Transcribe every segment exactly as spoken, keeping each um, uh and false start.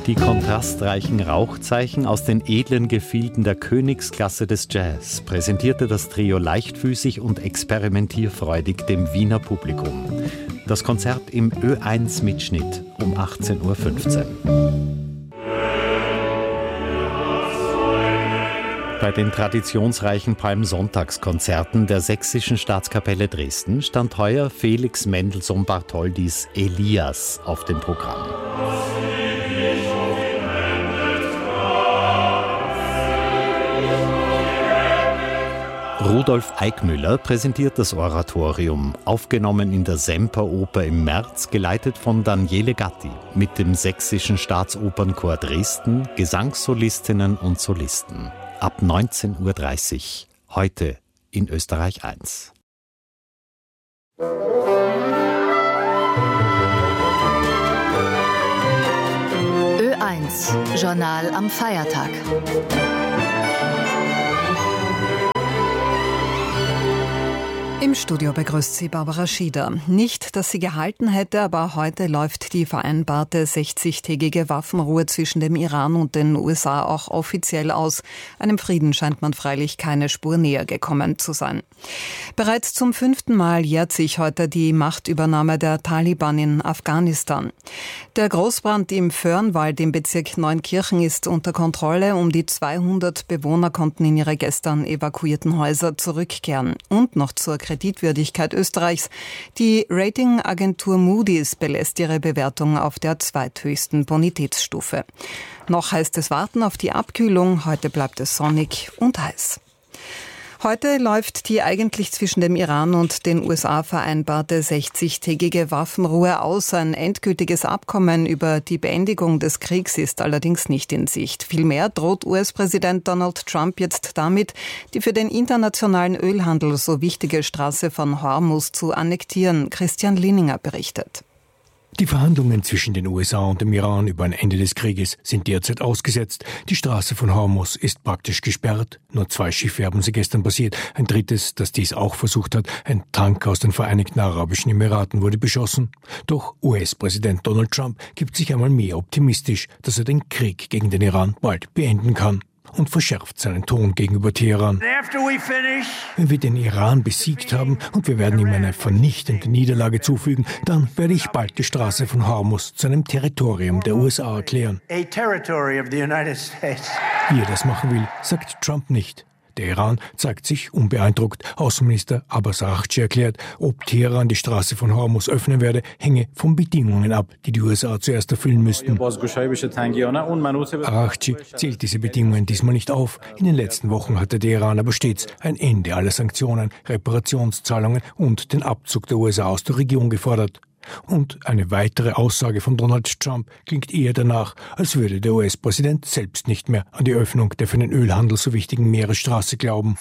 Die kontrastreichen Rauchzeichen aus den edlen Gefilden der Königsklasse des Jazz präsentierte das Trio leichtfüßig und experimentierfreudig dem Wiener Publikum. Das Konzert im Ö eins Mitschnitt um achtzehn Uhr fünfzehn. Bei den traditionsreichen Palmsonntagskonzerten der Sächsischen Staatskapelle Dresden stand heuer Felix Mendelssohn Bartholdys Elias auf dem Programm. Rudolf Eickmüller präsentiert das Oratorium, aufgenommen in der Semperoper im März, geleitet von Daniele Gatti, mit dem Sächsischen Staatsopernchor Dresden, Gesangssolistinnen und Solisten. Ab neunzehn Uhr dreißig, heute in Österreich eins. Ö eins, Journal am Feiertag. Im Studio begrüßt sie Barbara Schieder. Nicht, dass sie gehalten hätte, aber heute läuft die vereinbarte sechzigtägige Waffenruhe zwischen dem Iran und den U S A auch offiziell aus. Einem Frieden scheint man freilich keine Spur näher gekommen zu sein. Bereits zum fünften Mal jährt sich heute die Machtübernahme der Taliban in Afghanistan. Der Großbrand im Föhrenwald im Bezirk Neunkirchen ist unter Kontrolle. Um die zweihundert Bewohner konnten in ihre gestern evakuierten Häuser zurückkehren. Und noch zur Kreditwürdigkeit Österreichs. Die Ratingagentur Moody's belässt ihre Bewertung auf der zweithöchsten Bonitätsstufe. Noch heißt es warten auf die Abkühlung. Heute bleibt es sonnig und heiß. Heute läuft die eigentlich zwischen dem Iran und den U S A vereinbarte sechzigtägige Waffenruhe aus. Ein endgültiges Abkommen über die Beendigung des Kriegs ist allerdings nicht in Sicht. Vielmehr droht U S-Präsident Donald Trump jetzt damit, die für den internationalen Ölhandel so wichtige Straße von Hormuz zu annektieren. Christian Lininger berichtet. Die Verhandlungen zwischen den U S A und dem Iran über ein Ende des Krieges sind derzeit ausgesetzt. Die Straße von Hormuz ist praktisch gesperrt. Nur zwei Schiffe haben sie gestern passiert. Ein drittes, das dies auch versucht hat, ein Tanker aus den Vereinigten Arabischen Emiraten, wurde beschossen. Doch U S-Präsident Donald Trump gibt sich einmal mehr optimistisch, dass er den Krieg gegen den Iran bald beenden kann. Und verschärft seinen Ton gegenüber Teheran. Wenn wir den Iran besiegt haben und wir werden ihm eine vernichtende Niederlage zufügen, dann werde ich bald die Straße von Hormuz zu einem Territorium der U S A erklären. Wie er das machen will, sagt Trump nicht. Der Iran zeigt sich unbeeindruckt. Außenminister Abbas Araghchi erklärt, ob Teheran die Straße von Hormuz öffnen werde, hänge von Bedingungen ab, die die U S A zuerst erfüllen müssten. Araghchi zählt diese Bedingungen diesmal nicht auf. In den letzten Wochen hatte der Iran aber stets ein Ende aller Sanktionen, Reparationszahlungen und den Abzug der U S A aus der Region gefordert. Und eine weitere Aussage von Donald Trump klingt eher danach, als würde der U S-Präsident selbst nicht mehr an die Öffnung der für den Ölhandel so wichtigen Meeresstraße glauben.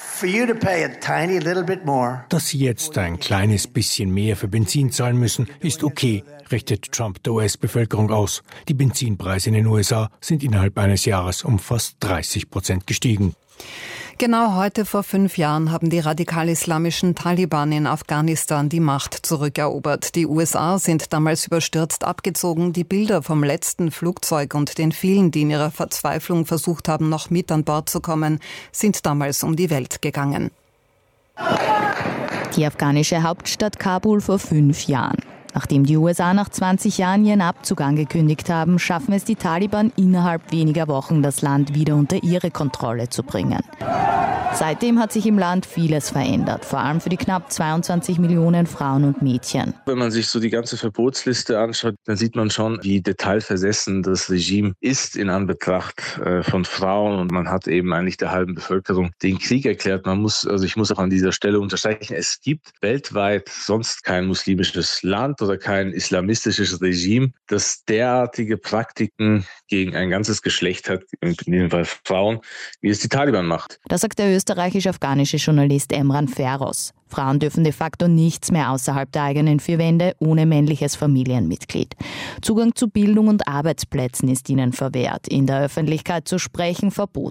Dass sie jetzt ein kleines bisschen mehr für Benzin zahlen müssen, ist okay, richtet Trump der U S-Bevölkerung aus. Die Benzinpreise in den U S A sind innerhalb eines Jahres um fast dreißig Prozent gestiegen. Genau heute vor fünf Jahren haben die radikal-islamischen Taliban in Afghanistan die Macht zurückerobert. Die U S A sind damals überstürzt abgezogen. Die Bilder vom letzten Flugzeug und den vielen, die in ihrer Verzweiflung versucht haben, noch mit an Bord zu kommen, sind damals um die Welt gegangen. Die afghanische Hauptstadt Kabul vor fünf Jahren. Nachdem die U S A nach zwanzig Jahren ihren Abzug angekündigt haben, schaffen es die Taliban innerhalb weniger Wochen, das Land wieder unter ihre Kontrolle zu bringen. Seitdem hat sich im Land vieles verändert, vor allem für die knapp zweiundzwanzig Millionen Frauen und Mädchen. Wenn man sich so die ganze Verbotsliste anschaut, dann sieht man schon, wie detailversessen das Regime ist in Anbetracht äh, von Frauen. Und man hat eben eigentlich der halben Bevölkerung den Krieg erklärt. Man muss, also ich muss auch an dieser Stelle unterstreichen, es gibt weltweit sonst kein muslimisches Land oder kein islamistisches Regime, das derartige Praktiken gegen ein ganzes Geschlecht hat, in dem Fall Frauen, wie es die Taliban macht. Das sagt der österreichisch-afghanische Journalist Emran Feroz. Frauen dürfen de facto nichts mehr außerhalb der eigenen vier Wände ohne männliches Familienmitglied. Zugang zu Bildung und Arbeitsplätzen ist ihnen verwehrt. In der Öffentlichkeit zu sprechen verboten.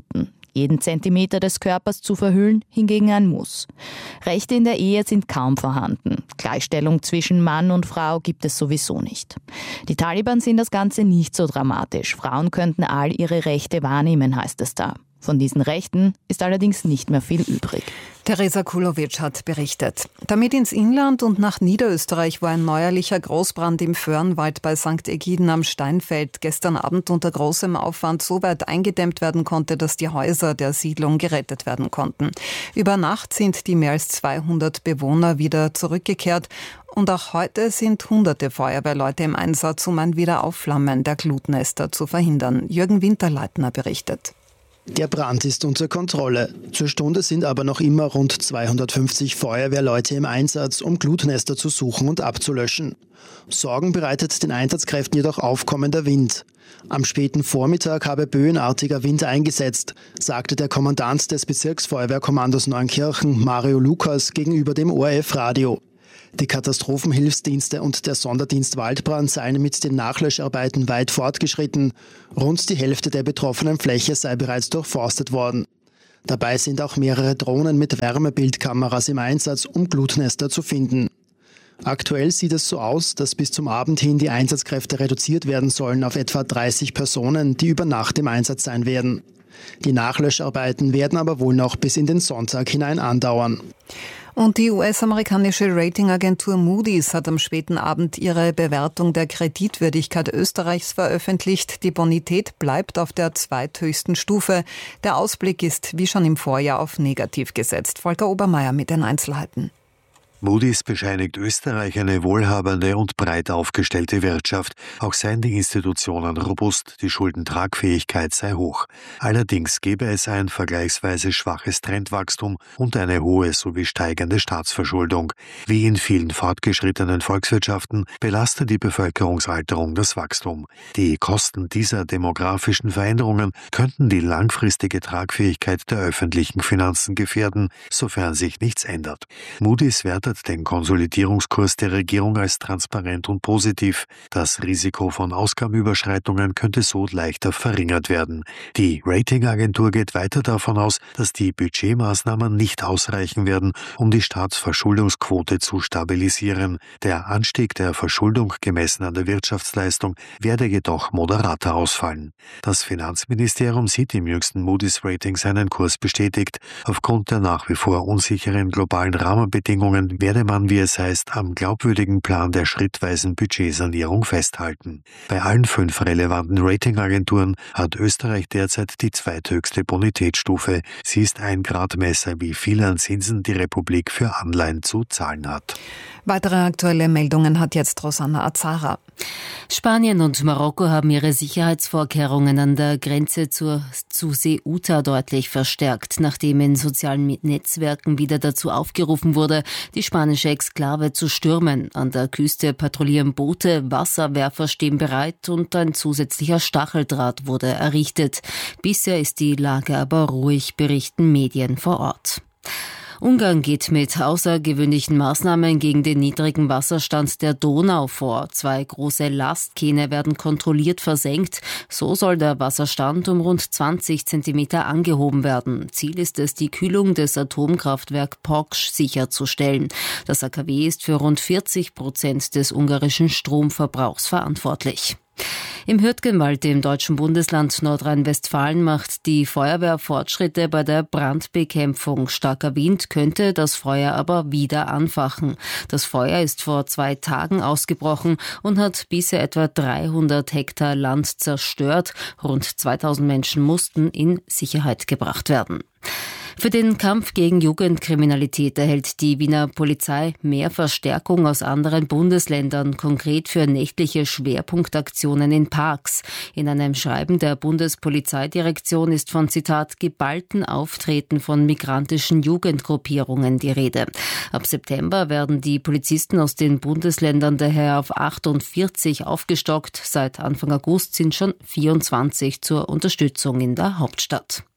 Jeden Zentimeter des Körpers zu verhüllen, hingegen ein Muss. Rechte in der Ehe sind kaum vorhanden. Gleichstellung zwischen Mann und Frau gibt es sowieso nicht. Die Taliban sehen das Ganze nicht so dramatisch. Frauen könnten all ihre Rechte wahrnehmen, heißt es da. Von diesen Rechten ist allerdings nicht mehr viel übrig. Theresa Kulovic hat berichtet. Damit ins Inland und nach Niederösterreich, wo ein neuerlicher Großbrand im Föhrenwald bei Sankt Egiden am Steinfeld gestern Abend unter großem Aufwand so weit eingedämmt werden konnte, dass die Häuser der Siedlung gerettet werden konnten. Über Nacht sind die mehr als zweihundert Bewohner wieder zurückgekehrt. Und auch heute sind hunderte Feuerwehrleute im Einsatz, um ein Wiederaufflammen der Glutnester zu verhindern. Jürgen Winterleitner berichtet. Der Brand ist unter Kontrolle. Zur Stunde sind aber noch immer rund zweihundertfünfzig Feuerwehrleute im Einsatz, um Glutnester zu suchen und abzulöschen. Sorgen bereitet den Einsatzkräften jedoch aufkommender Wind. Am späten Vormittag habe böenartiger Wind eingesetzt, sagte der Kommandant des Bezirksfeuerwehrkommandos Neunkirchen, Mario Lukas, gegenüber dem O R F-Radio. Die Katastrophenhilfsdienste und der Sonderdienst Waldbrand seien mit den Nachlöscharbeiten weit fortgeschritten. Rund die Hälfte der betroffenen Fläche sei bereits durchforstet worden. Dabei sind auch mehrere Drohnen mit Wärmebildkameras im Einsatz, um Glutnester zu finden. Aktuell sieht es so aus, dass bis zum Abend hin die Einsatzkräfte reduziert werden sollen auf etwa dreißig Personen, die über Nacht im Einsatz sein werden. Die Nachlöscharbeiten werden aber wohl noch bis in den Sonntag hinein andauern. Und die U S-amerikanische Ratingagentur Moody's hat am späten Abend ihre Bewertung der Kreditwürdigkeit Österreichs veröffentlicht. Die Bonität bleibt auf der zweithöchsten Stufe. Der Ausblick ist wie schon im Vorjahr auf negativ gesetzt. Volker Obermeier mit den Einzelheiten. Moody's bescheinigt Österreich eine wohlhabende und breit aufgestellte Wirtschaft. Auch seien die Institutionen robust, die Schuldentragfähigkeit sei hoch. Allerdings gebe es ein vergleichsweise schwaches Trendwachstum und eine hohe sowie steigende Staatsverschuldung. Wie in vielen fortgeschrittenen Volkswirtschaften belaste die Bevölkerungsalterung das Wachstum. Die Kosten dieser demografischen Veränderungen könnten die langfristige Tragfähigkeit der öffentlichen Finanzen gefährden, sofern sich nichts ändert. Moody's wertet den Konsolidierungskurs der Regierung als transparent und positiv. Das Risiko von Ausgabenüberschreitungen könnte so leichter verringert werden. Die Ratingagentur geht weiter davon aus, dass die Budgetmaßnahmen nicht ausreichen werden, um die Staatsverschuldungsquote zu stabilisieren. Der Anstieg der Verschuldung gemessen an der Wirtschaftsleistung werde jedoch moderater ausfallen. Das Finanzministerium sieht im jüngsten Moody's-Rating seinen Kurs bestätigt. Aufgrund der nach wie vor unsicheren globalen Rahmenbedingungen werde man, wie es heißt, am glaubwürdigen Plan der schrittweisen Budgetsanierung festhalten. Bei allen fünf relevanten Ratingagenturen hat Österreich derzeit die zweithöchste Bonitätsstufe. Sie ist ein Gradmesser, wie viel an Zinsen die Republik für Anleihen zu zahlen hat. Weitere aktuelle Meldungen hat jetzt Rosanna Azara. Spanien und Marokko haben ihre Sicherheitsvorkehrungen an der Grenze zur, zu Ceuta deutlich verstärkt, nachdem in sozialen Netzwerken wieder dazu aufgerufen wurde, die spanische Exklave zu stürmen. An der Küste patrouillieren Boote, Wasserwerfer stehen bereit und ein zusätzlicher Stacheldraht wurde errichtet. Bisher ist die Lage aber ruhig, berichten Medien vor Ort. Ungarn geht mit außergewöhnlichen Maßnahmen gegen den niedrigen Wasserstand der Donau vor. Zwei große Lastkähne werden kontrolliert versenkt. So soll der Wasserstand um rund zwanzig Zentimeter angehoben werden. Ziel ist es, die Kühlung des Atomkraftwerks Poksch sicherzustellen. Das A K W ist für rund vierzig Prozent des ungarischen Stromverbrauchs verantwortlich. Im Hürtgenwald, im deutschen Bundesland Nordrhein-Westfalen, macht die Feuerwehr Fortschritte bei der Brandbekämpfung. Starker Wind könnte das Feuer aber wieder anfachen. Das Feuer ist vor zwei Tagen ausgebrochen und hat bisher etwa dreihundert Hektar Land zerstört. Rund zweitausend Menschen mussten in Sicherheit gebracht werden. Für den Kampf gegen Jugendkriminalität erhält die Wiener Polizei mehr Verstärkung aus anderen Bundesländern, konkret für nächtliche Schwerpunktaktionen in Parks. In einem Schreiben der Bundespolizeidirektion ist von, Zitat, geballten Auftreten von migrantischen Jugendgruppierungen die Rede. Ab September werden die Polizisten aus den Bundesländern daher auf achtundvierzig aufgestockt. Seit Anfang August sind schon vierundzwanzig zur Unterstützung in der Hauptstadt.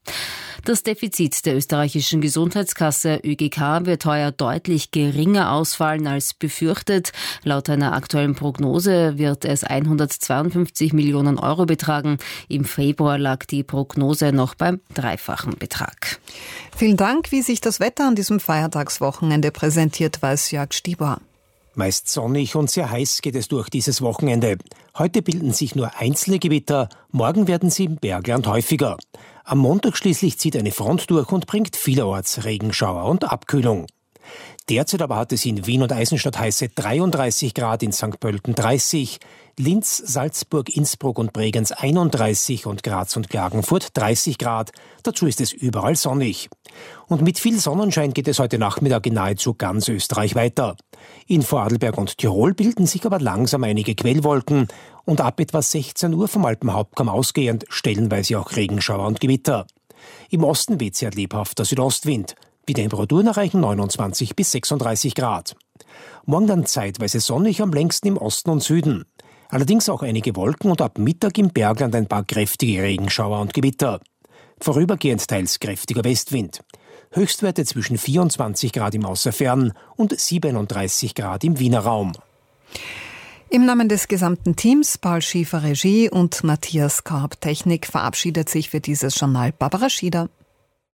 Das Defizit der österreichischen Gesundheitskasse Ö G K wird heuer deutlich geringer ausfallen als befürchtet. Laut einer aktuellen Prognose wird es hundertzweiundfünfzig Millionen Euro betragen. Im Februar lag die Prognose noch beim dreifachen Betrag. Vielen Dank. Wie sich das Wetter an diesem Feiertagswochenende präsentiert, weiß Jörg Stieber. Meist sonnig und sehr heiß geht es durch dieses Wochenende. Heute bilden sich nur einzelne Gewitter, morgen werden sie im Bergland häufiger. Am Montag schließlich zieht eine Front durch und bringt vielerorts Regenschauer und Abkühlung. Derzeit aber hat es in Wien und Eisenstadt heiße dreiunddreißig Grad, in Sankt Pölten dreißig, Linz, Salzburg, Innsbruck und Bregenz einunddreißig und Graz und Klagenfurt dreißig Grad. Dazu ist es überall sonnig. Und mit viel Sonnenschein geht es heute Nachmittag in nahezu ganz Österreich weiter. In Vorarlberg und Tirol bilden sich aber langsam einige Quellwolken und ab etwa sechzehn Uhr vom Alpenhauptkamm ausgehend stellenweise auch Regenschauer und Gewitter. Im Osten weht sehr lebhafter Südostwind. Die Temperaturen erreichen neunundzwanzig bis sechsunddreißig Grad. Morgen dann zeitweise sonnig, am längsten im Osten und Süden. Allerdings auch einige Wolken und ab Mittag im Bergland ein paar kräftige Regenschauer und Gewitter. Vorübergehend teils kräftiger Westwind. Höchstwerte zwischen vierundzwanzig Grad im Außerfern und siebenunddreißig Grad im Wiener Raum. Im Namen des gesamten Teams, Paul Schiefer Regie und Matthias Korb Technik, verabschiedet sich für dieses Journal Barbara Schieder.